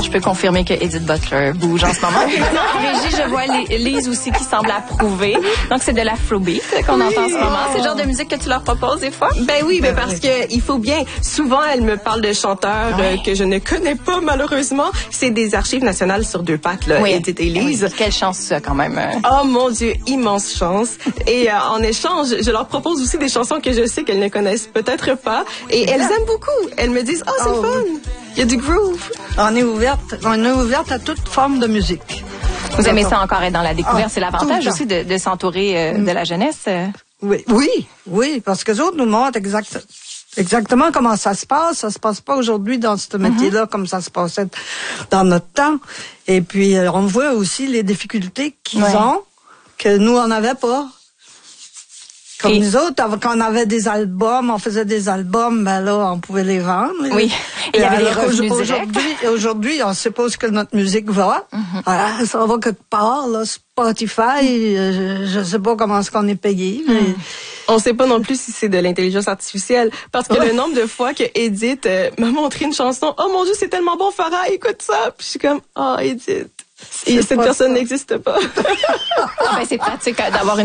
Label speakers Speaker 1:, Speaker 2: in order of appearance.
Speaker 1: je peux confirmer que Edith Butler bouge en ce moment. En régie, je vois Lise aussi qui semble approuver. Donc, c'est de l'afrobeat qu'on entend en ce moment. C'est le genre de musique que tu leur proposes des fois?
Speaker 2: Ben oui, ben parce que il faut bien. Souvent, elle me parle de chanteurs que je ne connais pas, malheureusement. C'est des archives nationales sur deux pattes, là, Edith et Lise.
Speaker 1: Oui. Quelle chance ça, quand même.
Speaker 2: Oh mon Dieu, immense chance. Et en échange, je leur propose aussi des chansons que je sais qu'elles ne connaissent peut-être pas. Et elles aiment beaucoup. Elles me disent, c'est le fun. Il y a du groove.
Speaker 3: On est ouverte à toute forme de musique.
Speaker 1: Vous aimez ça encore être dans la découverte. C'est l'avantage aussi de s'entourer de la jeunesse.
Speaker 3: Oui, parce que les autres nous montrent exactement comment ça se passe. Ça se passe pas aujourd'hui dans ce métier-là comme ça se passait dans notre temps. Et puis, on voit aussi les difficultés qu'ils ont, que nous, on n'avait pas. Comme nous autres, quand on avait des albums, on faisait des albums, ben là, on pouvait les vendre.
Speaker 1: Oui. Et il y avait des revenus directs.
Speaker 3: Aujourd'hui, on sait pas où que notre musique va. Ça va quelque part, là, Spotify, je sais pas comment est-ce qu'on est payé, mais...
Speaker 2: On sait pas non plus si c'est de l'intelligence artificielle. Parce que le nombre de fois que Edith m'a montré une chanson, oh mon Dieu, c'est tellement bon, Farah, écoute ça. Puis je suis comme, Edith. Et cette personne n'existe pas.
Speaker 1: C'est pratique d'avoir une